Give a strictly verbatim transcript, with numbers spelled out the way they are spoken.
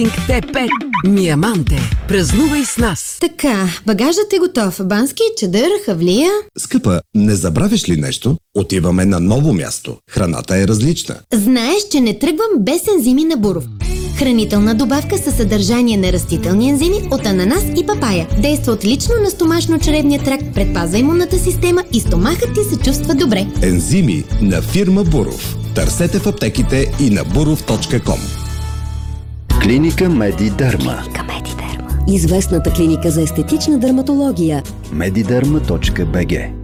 Те пет. Миаманте. Празнувай с нас. Така, багажът е готов. Бански, чадър, хавлия. Скъпа, не забравяш ли нещо? Отиваме на ново място. Храната е различна. Знаеш, че не тръгвам без ензими на Буров. Хранителна добавка със съдържание на растителни ензими от ананас и папая. Действа отлично на стомашно-чревния тракт, предпазва имунната система и стомахът ти се чувства добре. Ензими на фирма Буров. Търсете в аптеките и на буров точка ком. Клиника Медидерма. Известната клиника за естетична дерматология. медидерма точка би джи